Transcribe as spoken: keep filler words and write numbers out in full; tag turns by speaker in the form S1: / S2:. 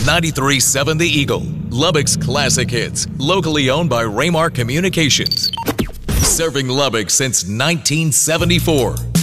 S1: ninety-three point seven The Eagle, Lubbock's classic hits, locally owned by Raymar Communications. Serving Lubbock since nineteen seventy-four.